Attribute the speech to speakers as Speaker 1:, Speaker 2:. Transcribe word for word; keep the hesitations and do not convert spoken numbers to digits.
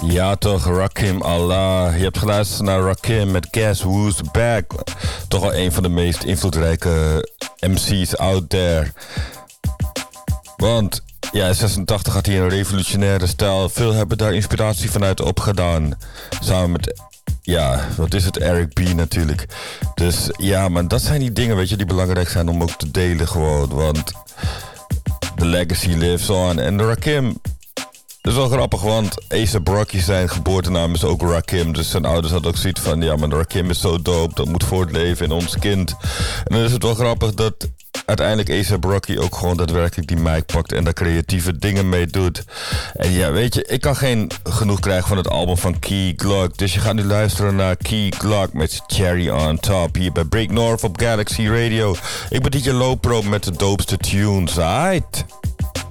Speaker 1: Ja toch, Rakim Allah. Je hebt geluisterd naar Rakim met Guess Who's Back. Toch wel een van de meest invloedrijke M C's out there. Want ja, in zesentachtig had hij een revolutionaire stijl. Veel hebben daar inspiratie vanuit opgedaan. Samen met, ja, wat is het, Eric B natuurlijk. Dus ja, maar dat zijn die dingen, weet je, die belangrijk zijn om ook te delen gewoon. Want the legacy lives on. En de Rakim, dat is wel grappig, want A$AP Rocky zijn geboortenaam is ook Rakim. Dus zijn ouders hadden ook zoiets van, ja, maar de Rakim is zo dope, dat moet voortleven in ons kind. En dan is het wel grappig dat uiteindelijk A$AP Rocky ook gewoon daadwerkelijk die mic pakt en daar creatieve dingen mee doet. En ja, weet je, ik kan geen genoeg krijgen van het album van Key Glock. Dus je gaat nu luisteren naar Key Glock met Cherry on Top hier bij Break North op Galaxy Radio. Ik ben D J Lowpro met de doopste tunes, aight?